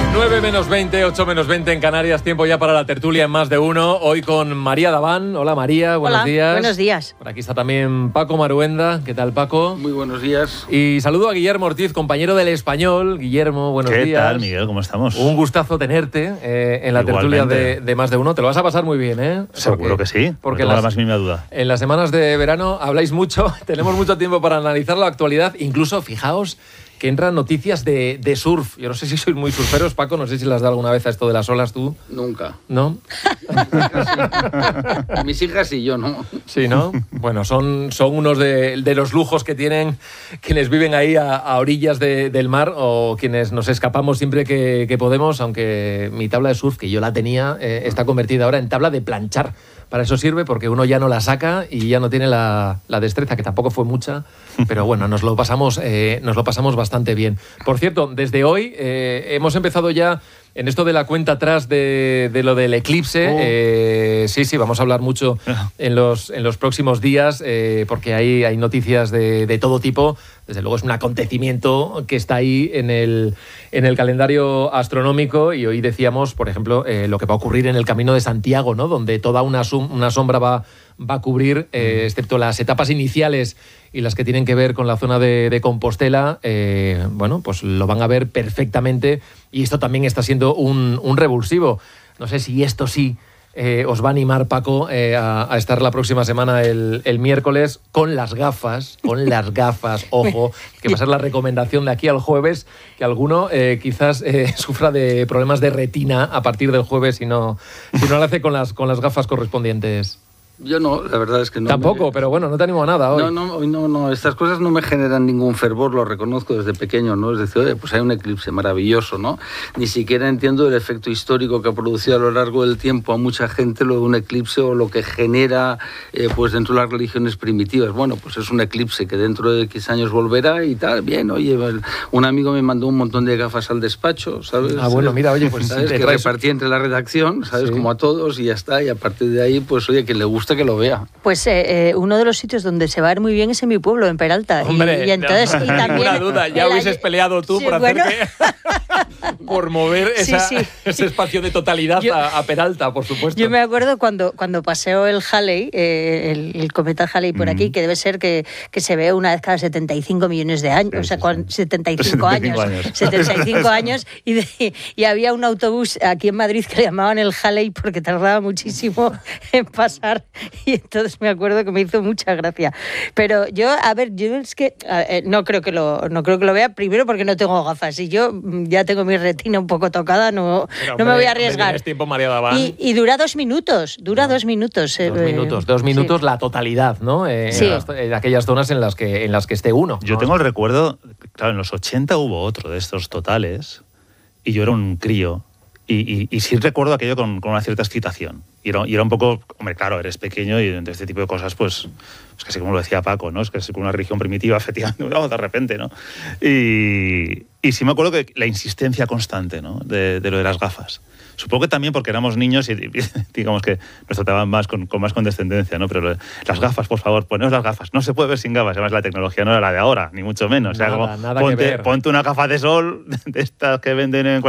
9 menos 20, 8 menos 20 en Canarias, tiempo ya para la tertulia en Más de Uno. Hoy con María Daván. Hola María, buenos días. Buenos días. Por aquí está también Paco Maruenda. ¿Qué tal, Paco? Muy buenos días. Y saludo a Guillermo Ortiz, compañero del Español. Guillermo, buenos días. ¿Qué tal, Miguel? ¿Cómo estamos? Un gustazo tenerte en la tertulia de Más de Uno. Te lo vas a pasar muy bien, ¿eh? Seguro que sí, porque no tengo la más mínima duda. En las semanas de verano habláis mucho, tenemos mucho tiempo para analizar la actualidad. Incluso, fijaos, que entran noticias de surf. Yo no sé si sois muy surferos, Paco, no sé si las da alguna vez a esto de las olas tú. Nunca. ¿No? Mis hijas y yo, ¿no? Sí, ¿no? Bueno, son unos de los lujos que tienen quienes viven ahí a orillas del mar o quienes nos escapamos siempre que podemos, aunque mi tabla de surf, que yo la tenía, está convertida ahora en tabla de planchar. Para eso sirve, porque uno ya no la saca y ya no tiene la destreza, que tampoco fue mucha, pero bueno, nos lo pasamos bastante bien. Por cierto, desde hoy hemos empezado ya en esto de la cuenta atrás de lo del eclipse. Sí, vamos a hablar mucho en los próximos días, porque hay noticias de todo tipo. Desde luego es un acontecimiento que está ahí en el calendario astronómico, y hoy decíamos, por ejemplo, lo que va a ocurrir en el Camino de Santiago, ¿no? Donde toda una sombra va a cubrir, excepto las etapas iniciales y las que tienen que ver con la zona de Compostela, bueno, pues lo van a ver perfectamente, y esto también está siendo un revulsivo. No sé si esto sí os va a animar, Paco, a estar la próxima semana el miércoles con las gafas, ojo, que va a ser la recomendación de aquí al jueves, que alguno quizás sufra de problemas de retina a partir del jueves si no lo hace con las gafas correspondientes. Yo no, la verdad es que no. Tampoco, pero bueno, no te animo a nada hoy. No, estas cosas no me generan ningún fervor, lo reconozco desde pequeño, ¿no? Es decir, oye, pues hay un eclipse maravilloso, ¿no? Ni siquiera entiendo el efecto histórico que ha producido a lo largo del tiempo a mucha gente lo de un eclipse, o lo que genera pues dentro de las religiones primitivas. Bueno, pues es un eclipse que dentro de X años volverá y tal. Bien, oye, un amigo me mandó un montón de gafas al despacho, ¿sabes? Ah, bueno, mira, oye, pues ¿sabes? Que repartí entre la redacción, ¿sabes? Sí. Como a todos, y ya está. Y a partir de ahí, pues oye, que le gusta que lo vea. Pues uno de los sitios donde se va a ver muy bien es en mi pueblo, en Peralta. Hombre, y entonces, no, y también ninguna duda, ya hubieses peleado tú, sí, por hacer por mover ese espacio de totalidad a Peralta, por supuesto. Yo me acuerdo cuando paseo el Halley, el cometa Halley por aquí, que debe ser que se ve una vez cada 75 millones de años, sí, o sea, 75 años, y había un autobús aquí en Madrid que le llamaban el Halley porque tardaba muchísimo en pasar, y entonces me acuerdo que me hizo mucha gracia. Pero yo es que no creo que lo vea, primero porque no tengo gafas, y yo ya tengo mi retina un poco tocada, no me voy a arriesgar. Tienes tiempo, María Daván. Y dura 2 minutos, 2 minutos. 2 minutos, sí. La totalidad, ¿no? Sí. En aquellas zonas en las que esté uno. Yo tengo el recuerdo, claro, en los 80 hubo otro de estos totales, y yo era un crío, y sí recuerdo aquello con una cierta excitación. Y era un poco, hombre, claro, eres pequeño y de este tipo de cosas, pues, es casi como lo decía Paco, ¿no? Es que es una religión primitiva, efectivamente, de repente, ¿no? Y sí me acuerdo que la insistencia constante, ¿no? De lo de las gafas. Supongo que también porque éramos niños y digamos que nos trataban más con más condescendencia, ¿no? Pero las gafas, por favor, poneos las gafas. No se puede ver sin gafas. Además, la tecnología no era la de ahora, ni mucho menos. Nada, o sea, como, nada que ver. Ponte una gafa de sol de estas que venden en